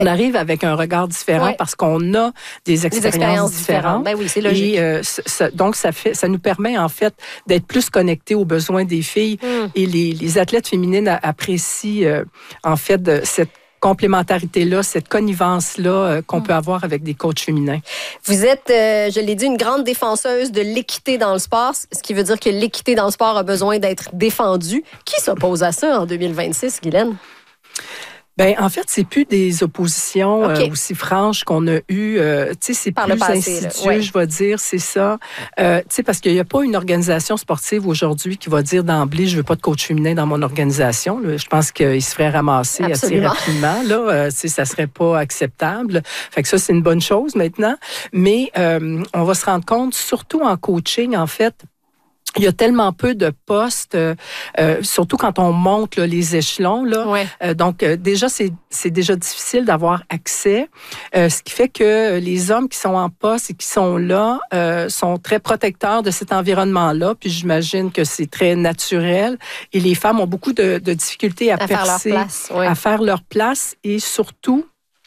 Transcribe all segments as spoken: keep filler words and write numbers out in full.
On arrive avec un regard différent ouais. parce qu'on a des expériences, des expériences différentes. différentes. Ben oui, c'est logique. Et euh, ça, donc, ça, fait, ça nous permet, en fait, d'être plus connectés aux besoins des filles. Mm. Et les, les athlètes féminines apprécient, euh, en fait, de, cette complémentarité-là, cette connivence-là euh, qu'on mm. peut avoir avec des coachs féminins. Vous êtes, euh, je l'ai dit, une grande défenseuse de l'équité dans le sport, ce qui veut dire que l'équité dans le sport a besoin d'être défendue. Qui s'oppose à ça en deux mille vingt-six, Guylaine? Ben en fait, c'est plus des oppositions okay. euh, aussi franches qu'on a eues. Euh, tu sais, c'est Par plus passé, insidieux, ouais. je vais dire, c'est ça. Euh, tu sais, parce qu'il n'y a pas une organisation sportive aujourd'hui qui va dire d'emblée, je veux pas de coach féminin dans mon organisation. Là. Je pense qu'il se ferait ramasser Absolument. assez rapidement. Là, euh, tu sais, ça serait pas acceptable. Fait que ça, c'est une bonne chose maintenant. Mais euh, on va se rendre compte, surtout en coaching, en fait. Il y a tellement peu de postes, euh, surtout quand on monte là, les échelons. Là. Ouais. Euh, donc, euh, déjà, c'est, c'est déjà difficile d'avoir accès. Euh, ce qui fait que les hommes qui sont en poste et qui sont là euh, sont très protecteurs de cet environnement-là. Puis j'imagine que c'est très naturel. Et les femmes ont beaucoup de, de difficultés à, à percer, faire leur place, ouais. à faire leur place et surtout...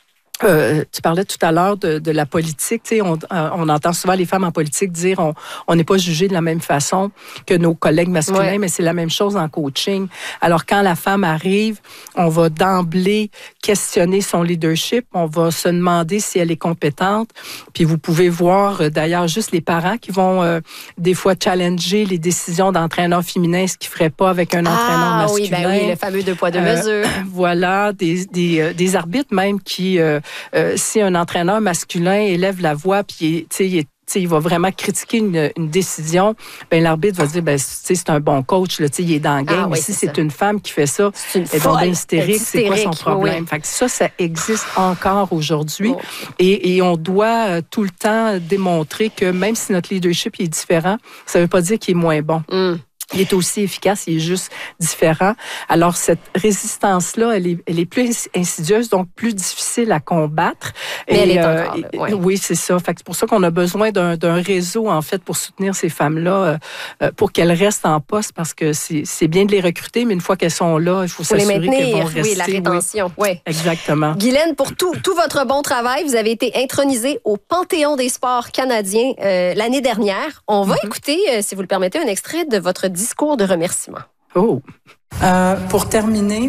Euh, tu parlais tout à l'heure de, de la politique. Tu sais, on, euh, on entend souvent les femmes en politique dire on on n'est pas jugé de la même façon que nos collègues masculins, ouais. mais c'est la même chose en coaching. Alors, quand la femme arrive, on va d'emblée questionner son leadership. On va se demander si elle est compétente. Puis vous pouvez voir, euh, d'ailleurs, juste les parents qui vont euh, des fois challenger les décisions d'entraîneurs féminins, ce qu'ils ne feraient pas avec un ah, entraîneur masculin. Ah oui, ben oui, le fameux deux poids, deux mesures. Euh, voilà, des, des, euh, des arbitres même qui... Euh, Euh, si un entraîneur masculin élève la voix puis il est T'sais, il va vraiment critiquer une, une décision, ben l'arbitre va dire ben c'est un bon coach là, il est dans le game. Ah, oui, mais si c'est, c'est une femme qui fait ça, c'est une elle est donc bien hystérique, hystérique, c'est quoi son problème? Oui. Fait que ça, ça existe encore aujourd'hui. Oh. Et, et on doit euh, tout le temps démontrer que même si notre leadership est différent, ça ne veut pas dire qu'il est moins bon. Mm. Il est aussi efficace, il est juste différent. Alors, cette résistance-là, elle est, elle est plus insidieuse, donc plus difficile à combattre. Mais et, elle est euh, encore là, et, ouais. Oui, c'est ça. Fait que c'est pour ça qu'on a besoin d'un, d'un réseau, en fait, pour soutenir ces femmes-là, euh, pour qu'elles restent en poste, parce que c'est, c'est bien de les recruter, mais une fois qu'elles sont là, il faut, faut s'assurer les maintenir, qu'elles vont rester. Oui, la rétention. Oui. Oui. Exactement. Guylaine, pour tout, tout votre bon travail, vous avez été intronisée au Panthéon des sports canadiens euh, l'année dernière. On va mm-hmm. écouter, euh, si vous le permettez, un extrait de votre discours de remerciement. Oh! Euh, pour terminer,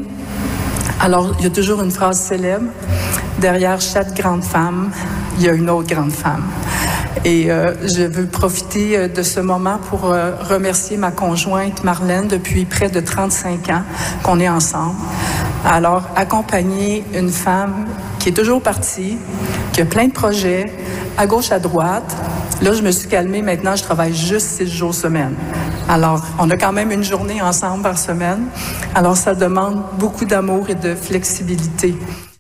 alors, il y a toujours une phrase célèbre. Derrière chaque grande femme, il y a une autre grande femme. Et euh, je veux profiter de ce moment pour euh, remercier ma conjointe Marlène depuis près de trente-cinq ans qu'on est ensemble. Alors, accompagner une femme qui est toujours partie, qui a plein de projets, à gauche, à droite. Là, je me suis calmée. Maintenant, je travaille juste six jours semaine. Alors, on a quand même une journée ensemble par semaine. Alors, ça demande beaucoup d'amour et de flexibilité.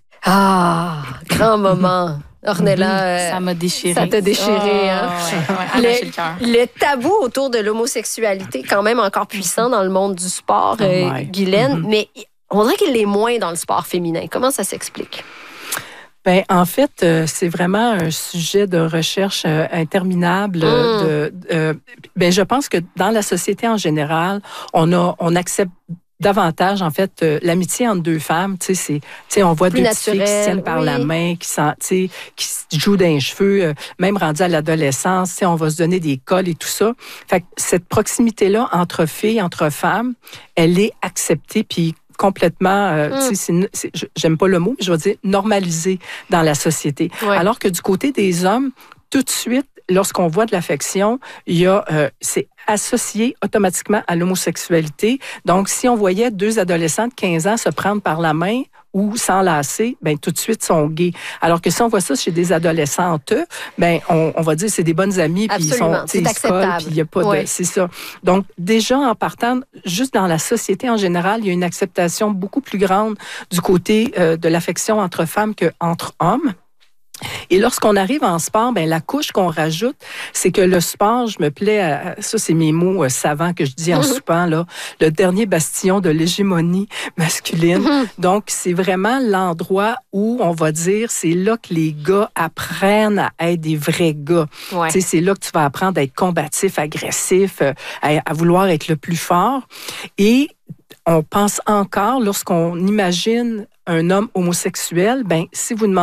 Ah, grand moment. Ornella, euh, ça m'a déchiré. Ça t'a déchiré. Oh, hein? Ouais, ouais, le, le tabou autour de l'homosexualité, quand même encore puissant dans le monde du sport, oh euh, Guylaine, mm-hmm. mais on dirait qu'il l'est moins dans le sport féminin. Comment ça s'explique? Ben en fait, euh, c'est vraiment un sujet de recherche euh, interminable. Mm. De, euh, ben je pense que dans la société en général, on a, on accepte davantage, en fait, euh, l'amitié entre deux femmes. Tu sais, c'est, tu sais, on voit plus deux naturel, petites filles qui se tiennent par oui. la main, qui, s'en, tu sais, qui se jouent d'un cheveu, euh, même rendu à l'adolescence, tu sais, on va se donner des cols et tout ça. Fait que cette proximité-là entre filles, entre femmes, elle est acceptée, puis complètement, euh, mm. tu sais, c'est, c'est, j'aime pas le mot, mais je vais dire normalisé dans la société. Ouais. Alors que du côté des hommes, tout de suite, lorsqu'on voit de l'affection, il y a, euh, c'est associé automatiquement à l'homosexualité. Donc, si on voyait deux adolescents de quinze ans se prendre par la main ou s'enlacer, ben tout de suite sont gays. Alors que si on voit ça chez des adolescentes, ben on, on va dire c'est des bonnes amies, puis ils sont, c'est acceptable. Puis il y a pas ouais. de, c'est ça. Donc déjà en partant, juste dans la société en général, il y a une acceptation beaucoup plus grande du côté euh, de l'affection entre femmes que entre hommes. Et lorsqu'on arrive en sport, ben la couche qu'on rajoute, c'est que le sport, je me plais à, ça c'est mes mots euh, savants que je dis en soupant, là, le dernier bastion de l'hégémonie masculine. Donc, c'est vraiment l'endroit où on va dire, c'est là que les gars apprennent à être des vrais gars. Ouais. Tu sais, c'est là que tu vas apprendre à être combatif, agressif, à, à vouloir être le plus fort. Et on pense encore, lorsqu'on imagine un homme homosexuel, ben si vous demandez